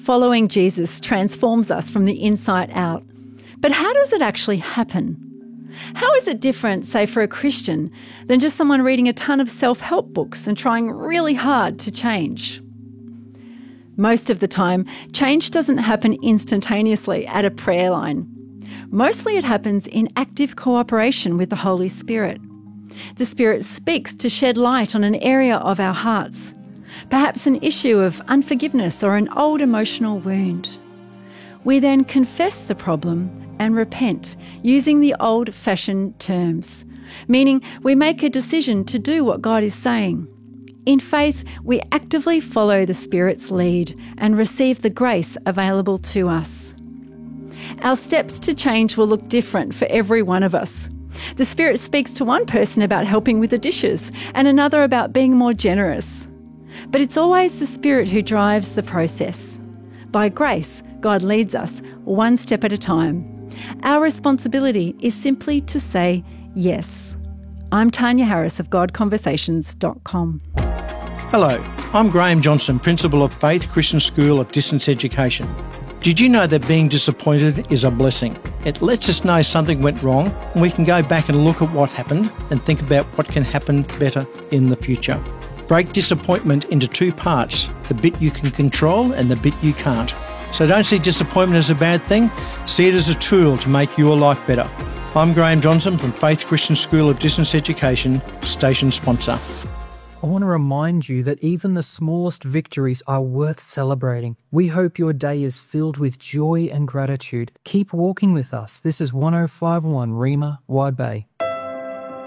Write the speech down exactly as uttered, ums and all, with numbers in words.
following Jesus transforms us from the inside out. But how does it actually happen? How is it different, say, for a Christian than just someone reading a ton of self-help books and trying really hard to change? Most of the time, change doesn't happen instantaneously at a prayer line. Mostly it happens in active cooperation with the Holy Spirit. The Spirit speaks to shed light on an area of our hearts, perhaps an issue of unforgiveness or an old emotional wound. We then confess the problem and repent using the old-fashioned terms, meaning we make a decision to do what God is saying. In faith, we actively follow the Spirit's lead and receive the grace available to us. Our steps to change will look different for every one of us. The Spirit speaks to one person about helping with the dishes and another about being more generous. But it's always the Spirit who drives the process. By grace, God leads us one step at a time. Our responsibility is simply to say yes. I'm Tanya Harris of God Conversations dot com. Hello, I'm Graham Johnson, Principal of Faith Christian School of Distance Education. Did you know that being disappointed is a blessing? It lets us know something went wrong and we can go back and look at what happened and think about what can happen better in the future. Break disappointment into two parts, the bit you can control and the bit you can't. So don't see disappointment as a bad thing, see it as a tool to make your life better. I'm Graham Johnson from Faith Christian School of Distance Education, station sponsor. I want to remind you that even the smallest victories are worth celebrating. We hope your day is filled with joy and gratitude. Keep walking with us. This is one oh five point one Rima, Wide Bay.